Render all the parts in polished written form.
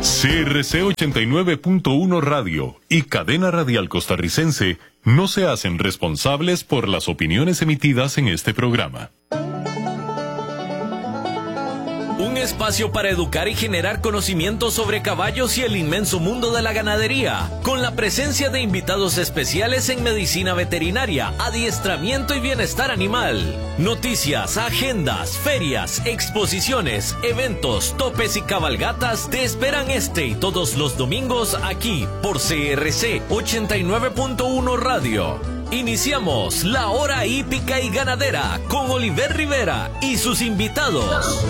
CRC 89.1 Radio y Cadena Radial Costarricense no se hacen responsables por las opiniones emitidas en este programa. Un espacio para educar y generar conocimiento sobre caballos y el inmenso mundo de la ganadería, con la presencia de invitados especiales en medicina veterinaria, adiestramiento y bienestar animal. Noticias, agendas, ferias, exposiciones, eventos, topes y cabalgatas te esperan este y todos los domingos aquí por CRC 89.1 Radio. Iniciamos la hora hípica y ganadera con Oliver Rivera y sus invitados.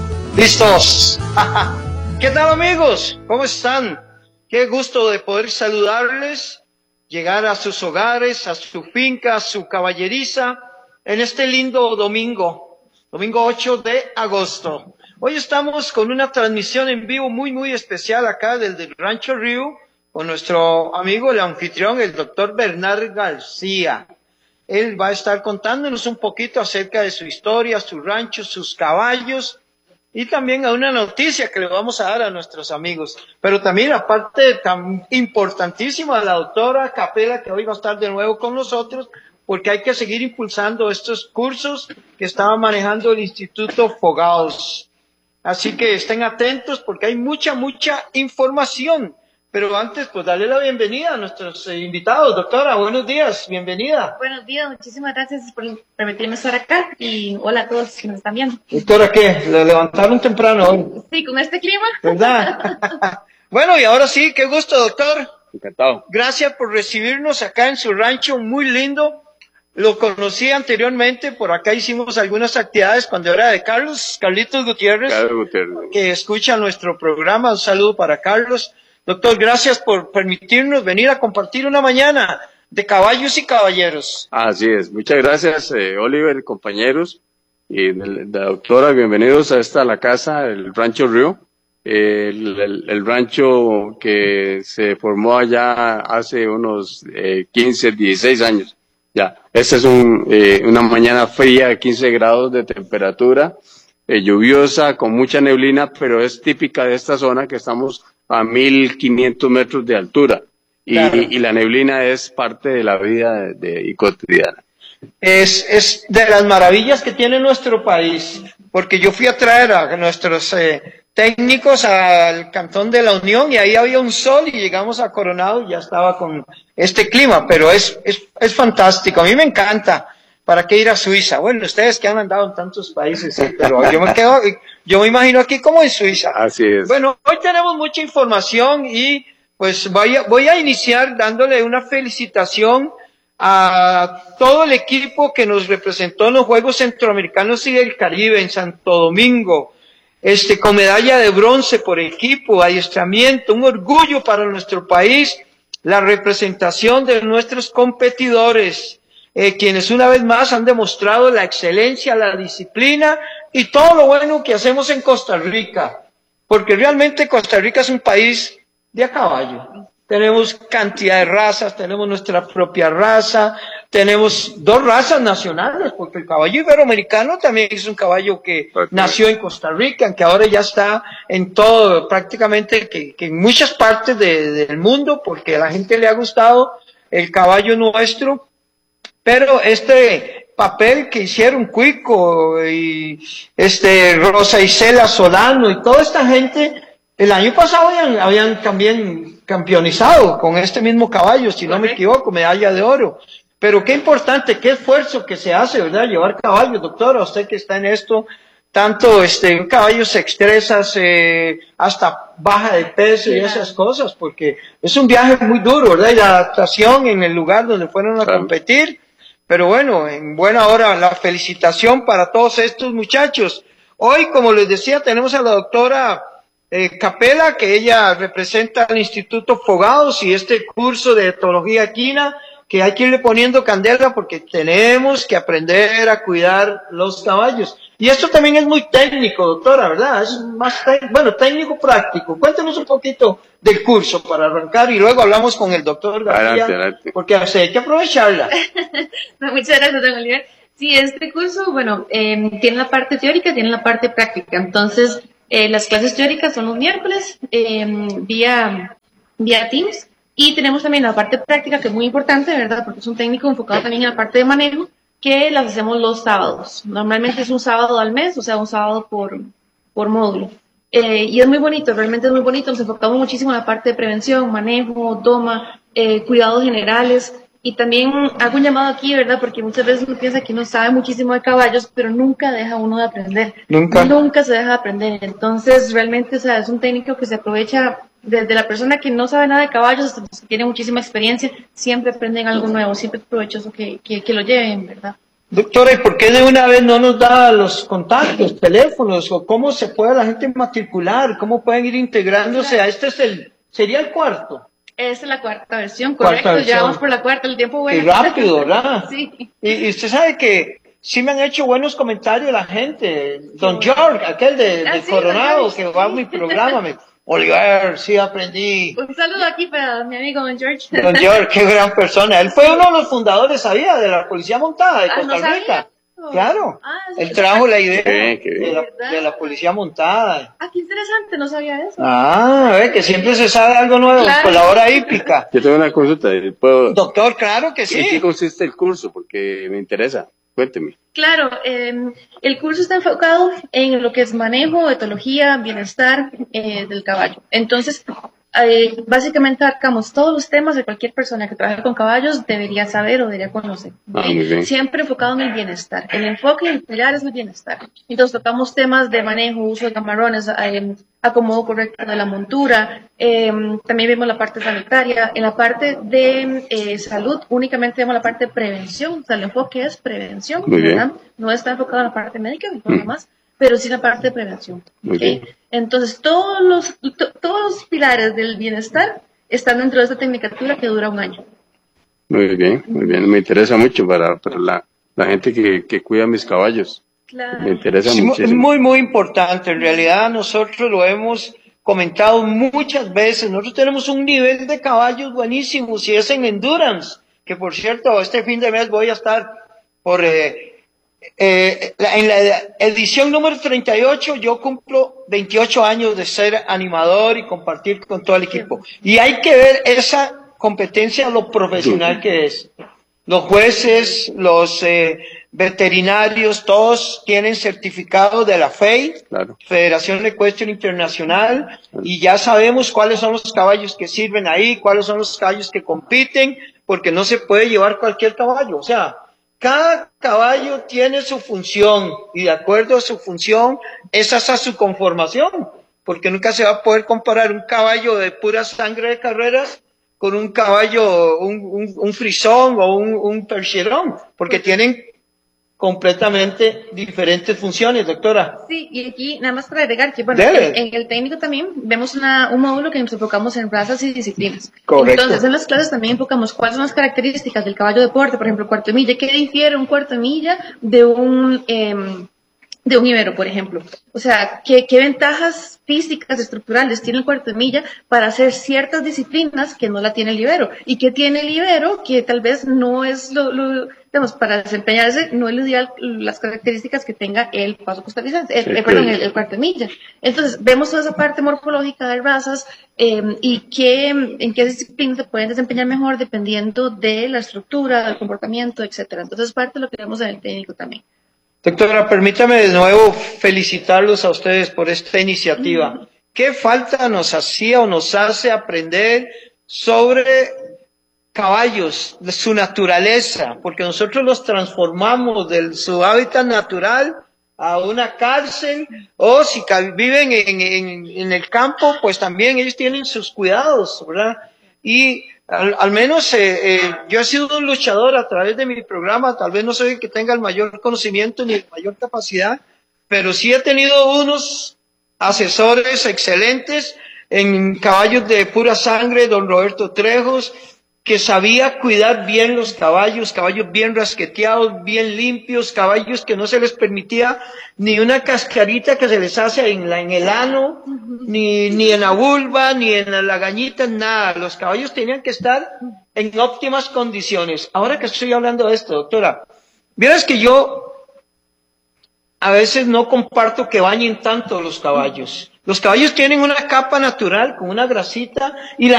¡Listos! ¿Qué tal, amigos? ¿Cómo están? Qué gusto de poder saludarles, llegar a sus hogares, a su finca, a su caballeriza, en este lindo domingo 8 de agosto. Hoy estamos con una transmisión en vivo muy especial acá del Rancho Río, con nuestro amigo, el anfitrión, el doctor Bernard García. Él va a estar contándonos un poquito acerca de su historia, su rancho, sus caballos, y también a una noticia que le vamos a dar a nuestros amigos. Pero también, aparte tan importantísima, la doctora Capela, que hoy va a estar de nuevo con nosotros, porque hay que seguir impulsando estos cursos que estaba manejando el Instituto Fogados. Así que estén atentos porque hay mucha información. Pero antes, pues darle la bienvenida a nuestros invitados. Doctora, buenos días, bienvenida. Buenos días, muchísimas gracias por permitirme estar acá y hola a todos que nos están viendo. Doctora, ¿qué? ¿Le levantaron temprano hoy? Sí, con este clima. ¿Verdad? Bueno, y ahora sí, qué gusto, doctor. Encantado. Gracias por recibirnos acá en su rancho, muy lindo. Lo conocí anteriormente, por acá hicimos algunas actividades cuando era de Carlitos Gutiérrez, que escucha nuestro programa. Un saludo para Carlos. Doctor, gracias por permitirnos venir a compartir una mañana de caballos y caballeros. Así es, muchas gracias Oliver, compañeros, y la doctora, bienvenidos a la casa, el Rancho Río, el rancho que se formó allá hace unos 15, 16 años. Ya, esta es una mañana fría, 15 grados de temperatura, lluviosa, con mucha neblina, pero es típica de esta zona que estamos a 1500 metros de altura. Claro. Y la neblina es parte de la vida y cotidiana. Es de las maravillas que tiene nuestro país, porque yo fui a traer a nuestros técnicos al Cantón de la Unión y ahí había un sol y llegamos a Coronado y ya estaba con este clima, pero es fantástico, a mí me encanta. ¿Para qué ir a Suiza? Bueno, ustedes que han andado en tantos países, ¿sí? Pero yo me imagino aquí como en Suiza. Así es. Bueno, hoy tenemos mucha información y pues voy a iniciar dándole una felicitación a todo el equipo que nos representó en los Juegos Centroamericanos y del Caribe en Santo Domingo, con medalla de bronce por equipo, adiestramiento, un orgullo para nuestro país, la representación de nuestros competidores, quienes una vez más han demostrado la excelencia, la disciplina y todo lo bueno que hacemos en Costa Rica, porque realmente Costa Rica es un país de a caballo. Tenemos cantidad de razas, tenemos nuestra propia raza, tenemos 2 razas nacionales, porque el caballo iberoamericano también es un caballo que nació en Costa Rica, aunque ahora ya está en todo, prácticamente que en muchas partes del mundo, porque a la gente le ha gustado el caballo nuestro. Pero este papel que hicieron Cuico y Rosa Isela Solano y toda esta gente, el año pasado habían también campeonizado con este mismo caballo, si no me equivoco, medalla de oro. Pero qué importante, qué esfuerzo que se hace, ¿verdad? Llevar caballos, doctora, usted que está en esto, tanto caballos extresas, hasta baja de peso y esas cosas, porque es un viaje muy duro, ¿verdad? Y la adaptación en el lugar donde fueron a competir. Pero bueno, en buena hora la felicitación para todos estos muchachos. Hoy, como les decía, tenemos a la doctora Capela, que ella representa al Instituto Fogados y este curso de etología equina, que hay que irle poniendo candela porque tenemos que aprender a cuidar los caballos. Y esto también es muy técnico, doctora, ¿verdad? Es más técnico práctico. Cuéntenos un poquito del curso para arrancar y luego hablamos con el doctor García, adelante. Porque hay que aprovecharla. No, muchas gracias, don Oliver. Sí, este curso, tiene la parte teórica, tiene la parte práctica. Entonces, Las clases teóricas son los miércoles, vía Teams, y tenemos también la parte práctica, que es muy importante, ¿verdad? Porque es un técnico enfocado también en la parte de manejo, que las hacemos los sábados. Normalmente es un sábado al mes, o sea, un sábado por módulo. Y es muy bonito, realmente es muy bonito. Nos enfocamos muchísimo en la parte de prevención, manejo, doma, cuidados generales. Y también hago un llamado aquí, ¿verdad? Porque muchas veces uno piensa que uno sabe muchísimo de caballos, pero nunca deja uno de aprender. Nunca se deja de aprender. Entonces, realmente, o sea, es un técnico que se aprovecha desde la persona que no sabe nada de caballos hasta los que tiene muchísima experiencia. Siempre aprenden algo nuevo, siempre es provechoso que lo lleven, ¿verdad? Doctora, ¿y por qué de una vez no nos da los contactos, teléfonos, o cómo se puede la gente matricular, cómo pueden ir integrándose a sería el cuarto? Esa es la cuarta versión, correcto, ya vamos por la cuarta, el tiempo bueno. Y rápido, ¿verdad? Sí. Y usted sabe que sí me han hecho buenos comentarios la gente. Don George, aquel de sí, Coronado, que va a mi programa, Oliver, sí aprendí. Un saludo aquí para mi amigo Don George. Don George, qué gran persona. Él fue uno de los fundadores, ¿sabía? De la Policía Montada de Costa Rica. Claro, él trajo la idea de la Policía Montada. Qué interesante, no sabía eso. Ve que siempre se sabe algo nuevo, claro. Con la hora hípica. Yo tengo una consulta, ¿puedo? Doctor, claro que sí. ¿En qué consiste el curso? Porque me interesa, cuénteme. Claro, el curso está enfocado en lo que es manejo, etología, bienestar del caballo. Entonces, básicamente abarcamos todos los temas de cualquier persona que trabaje con caballos debería saber o debería conocer. Muy bien. Siempre enfocado en el bienestar. El enfoque y el pilar es el bienestar. Entonces tocamos temas de manejo, uso de camarones, acomodo correcto de la montura. También vemos la parte sanitaria. En la parte de salud únicamente vemos la parte de prevención. O sea, el enfoque es prevención, ¿verdad? No está enfocado en la parte médica ni nada más, pero sí en la parte de prevención. ¿Okay? Entonces, todos los pilares del bienestar están dentro de esta tecnicatura que dura 1 año. Muy bien. Me interesa mucho para la gente que cuida mis caballos. Claro. Me interesa muchísimo. Es muy, muy importante. En realidad, nosotros lo hemos comentado muchas veces. Nosotros tenemos un nivel de caballos buenísimo, si es en endurance, que por cierto, este fin de mes voy a estar por... en la edición número 38 yo cumplo 28 años de ser animador y compartir con todo el equipo. Y hay que ver esa competencia, lo profesional que es. Los jueces, los veterinarios, todos tienen certificado de la FEI, claro. Federación Equestre Internacional, y ya sabemos cuáles son los caballos que sirven ahí, cuáles son los caballos que compiten, porque no se puede llevar cualquier caballo. O sea, cada caballo tiene su función y de acuerdo a su función, esa es a su conformación, porque nunca se va a poder comparar un caballo de pura sangre de carreras con un caballo, un frisón o un percherón, porque tienen completamente diferentes funciones, doctora. Sí, y aquí nada más para agregar que, bueno, en el técnico también vemos un módulo que nos enfocamos en razas y disciplinas. Correcto. Entonces, en las clases también enfocamos cuáles son las características del caballo de deporte, por ejemplo, cuarto de milla, qué difiere un cuarto de milla de un ibero, por ejemplo. O sea, ¿qué ventajas físicas, estructurales tiene el cuarto de milla para hacer ciertas disciplinas que no la tiene el ibero? ¿Y qué tiene el ibero que tal vez no es digamos, para desempeñarse, no es lo ideal las características que tenga el paso costarricense, el cuarto de milla? Entonces, vemos toda esa parte morfológica de razas y en qué disciplinas se pueden desempeñar mejor dependiendo de la estructura, del comportamiento, etcétera. Entonces, parte de lo que vemos en el técnico también. Doctora, permítame de nuevo felicitarlos a ustedes por esta iniciativa. ¿Qué falta nos hacía o nos hace aprender sobre caballos, de su naturaleza? Porque nosotros los transformamos de su hábitat natural a una cárcel, o si viven en el campo, pues también ellos tienen sus cuidados, ¿verdad? Y al menos yo he sido un luchador a través de mi programa, tal vez no soy el que tenga el mayor conocimiento ni la mayor capacidad, pero sí he tenido unos asesores excelentes en caballos de pura sangre, don Roberto Trejos, que sabía cuidar bien los caballos bien rasqueteados, bien limpios, caballos que no se les permitía ni una cascarita que se les hace en el ano, ni en la vulva, ni en la lagañita, nada. Los caballos tenían que estar en óptimas condiciones. Ahora que estoy hablando de esto, doctora, vieras que yo a veces no comparto que bañen tanto los caballos. Los caballos tienen una capa natural con una grasita y la